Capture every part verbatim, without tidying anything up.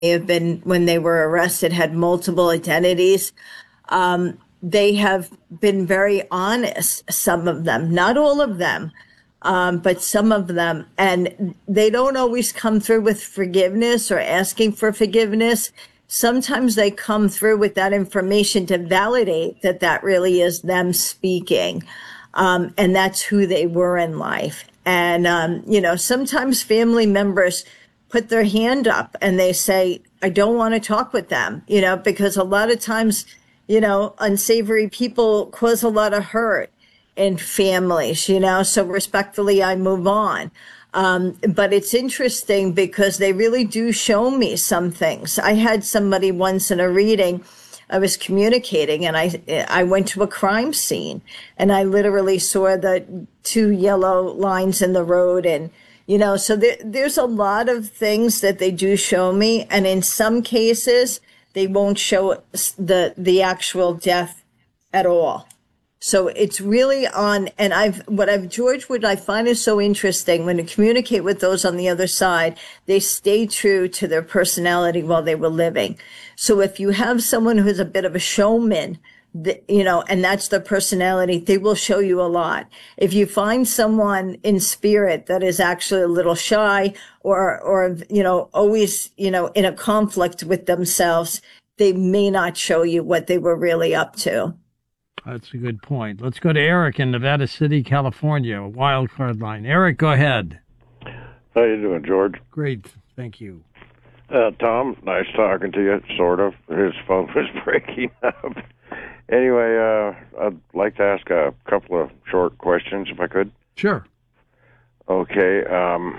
have been, when they were arrested, had multiple identities. Um, they have been very honest, some of them, not all of them, um, but some of them. And they don't always come through with forgiveness or asking for forgiveness. Sometimes they come through with that information to validate that that really is them speaking. Um, and that's who they were in life. And, um, you know, sometimes family members put their hand up and they say, I don't want to talk with them, you know, because a lot of times, you know, unsavory people cause a lot of hurt in families, you know, so respectfully, I move on. Um, but it's interesting because they really do show me some things. I had somebody once in a reading, I was communicating and I, I went to a crime scene and I literally saw the two yellow lines in the road. And, you know, so there, there's a lot of things that they do show me. And in some cases, they won't show the, the actual death at all. So it's really on, and I've, what I've, George, what I find is so interesting when you communicate with those on the other side, they stay true to their personality while they were living. So if you have someone who's a bit of a showman, the, you know, and that's their personality, they will show you a lot. If you find someone in spirit that is actually a little shy or, or, you know, always, you know, in a conflict with themselves, they may not show you what they were really up to. That's a good point. Let's go to Eric in Nevada City, California, a wild card line. Eric, go ahead. How you doing, George? Great, thank you. Uh, Tom, nice talking to you, sort of. His phone was breaking up. Anyway, uh, I'd like to ask a couple of short questions, if I could. Sure. Okay. Um,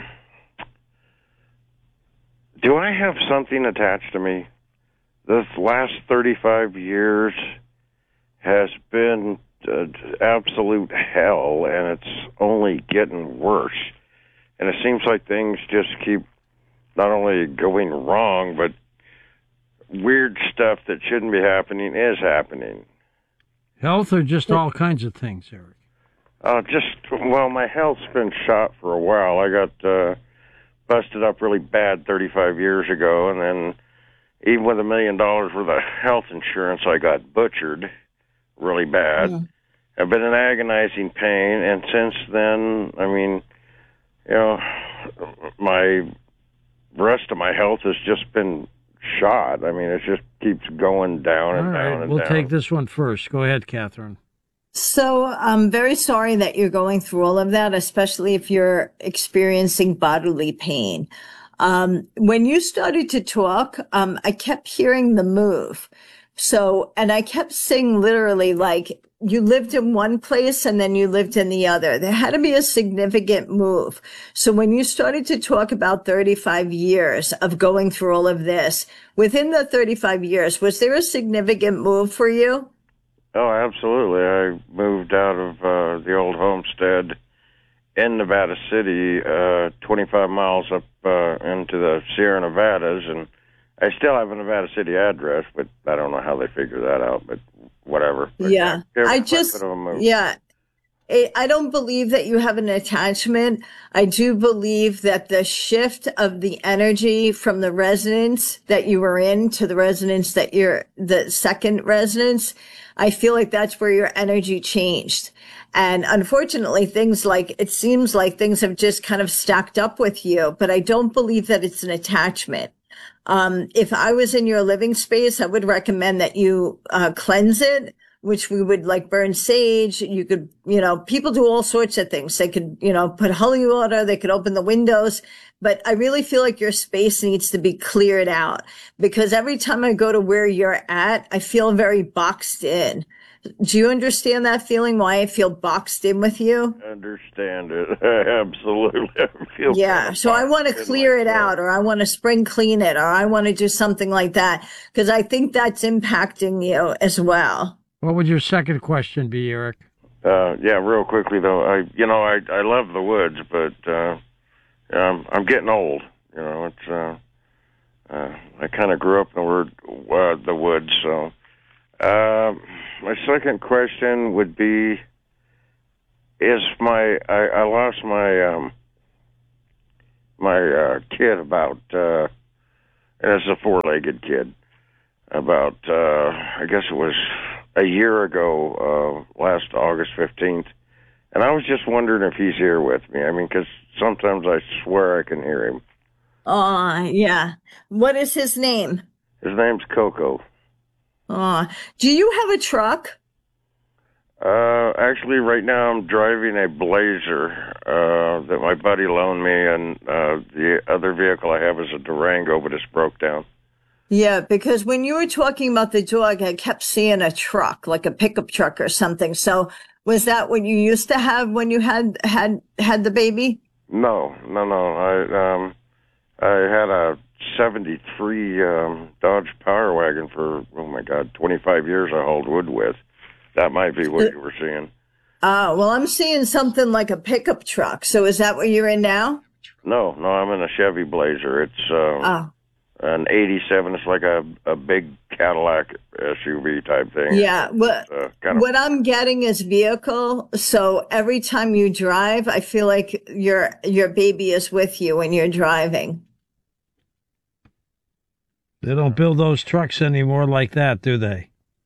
do I have something attached to me? This last thirty-five years has been uh, absolute hell, and it's only getting worse. And it seems like things just keep not only going wrong, but weird stuff that shouldn't be happening is happening. Health or just all kinds of things, Eric? Uh, just, well, my health's been shot for a while. I got uh, busted up really bad thirty-five years ago, and then even with a million dollars worth of health insurance, I got butchered really bad. Yeah. I've been in agonizing pain, and since then, I mean, you know, my rest of my health has just been shot. I mean, it just keeps going down and All right, down and we'll down. We'll take this one first. Go ahead, Catherine. So I'm very sorry that you're going through all of that, especially if you're experiencing bodily pain. Um, when you started to talk, um, I kept hearing the move. So, and I kept saying literally like you lived in one place and then you lived in the other. There had to be a significant move. So when you started to talk about thirty-five years of going through all of this, within the thirty-five years, was there a significant move for you? Oh, absolutely. I moved out of uh, the old homestead in Nevada City, uh, twenty-five miles up uh, into the Sierra Nevadas, and I still have a Nevada City address, but I don't know how they figure that out, but whatever. Yeah, I just, yeah, I don't believe that you have an attachment. I do believe that the shift of the energy from the residence that you were in to the residence that you're, the second residence, I feel like that's where your energy changed. And unfortunately, things like, it seems like things have just kind of stacked up with you, but I don't believe that it's an attachment. Um, if I was in your living space, I would recommend that you uh, cleanse it, which we would like burn sage. You could, you know, people do all sorts of things. They could, you know, put holy water, they could open the windows. But I really feel like your space needs to be cleared out because every time I go to where you're at, I feel very boxed in. Do you understand that feeling, why I feel boxed in with you? I understand it. Absolutely. I feel yeah. So I want to clear it out, or I want to spring clean it, or I want to do something like that, because I think that's impacting you as well. What would your second question be, Eric? Uh, yeah, real quickly, though. I, you know, I, I love the woods, but uh, um, I'm getting old. You know, it's uh, uh, I kind of grew up in the, word, uh, the woods, so... Uh, my second question would be, is my, I, I lost my, um, my, uh, kid about, uh, and it's a four-legged kid. About, uh, I guess it was a year ago, uh, last August fifteenth. And I was just wondering if he's here with me. I mean, because sometimes I swear I can hear him. Oh, yeah. What is his name? His name's Coco. Oh, do you have a truck? Uh, actually, right now I'm driving a Blazer uh, that my buddy loaned me, and uh, the other vehicle I have is a Durango, but it's broke down. Yeah, because when you were talking about the dog, I kept seeing a truck, like a pickup truck or something. So was that what you used to have when you had had had the baby? No, no, no. I um, I had a seventy-three um, Dodge Power Wagon for, oh my God, twenty-five years I hauled wood with. That might be what you were seeing. Oh, well, I'm seeing something like a pickup truck. So is that what you're in now? No, no, I'm in a Chevy Blazer. It's uh, Oh. an eighty-seven. It's like a, a big Cadillac S U V type thing. Yeah. What, uh, kind of, what I'm getting is vehicle. So every time you drive, I feel like your your baby is with you when you're driving. They don't build those trucks anymore like that, do they?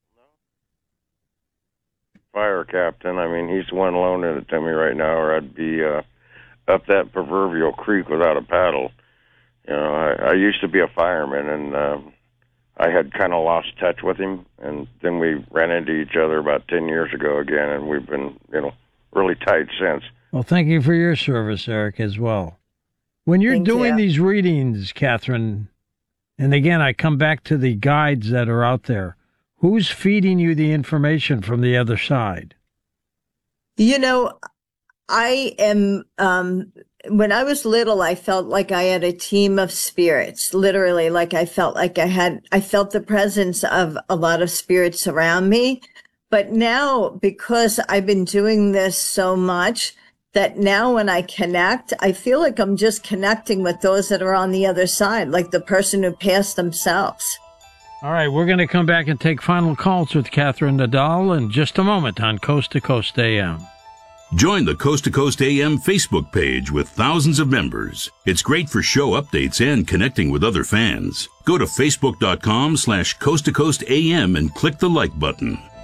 Fire captain. I mean, he's the one loaning it to me right now, or I'd be uh, up that proverbial creek without a paddle. You know, I, I used to be a fireman, and uh, I had kind of lost touch with him, and then we ran into each other about ten years ago again, and we've been, you know, really tight since. Well, thank you for your service, Eric, as well. When you're Thank doing you. these readings, Catherine, and again, I come back to the guides that are out there, who's feeding you the information from the other side? You know, I am, um, when I was little, I felt like I had a team of spirits, literally, like I felt like I had, I felt the presence of a lot of spirits around me. But now, because I've been doing this so much, that now when I connect, I feel like I'm just connecting with those that are on the other side, like the person who passed themselves. All right, we're going to come back and take final calls with Catherine Nadal in just a moment on Coast to Coast A M. Join the Coast to Coast A M Facebook page with thousands of members. It's great for show updates and connecting with other fans. Go to facebook.com slash Coast to Coast AM and click the like button.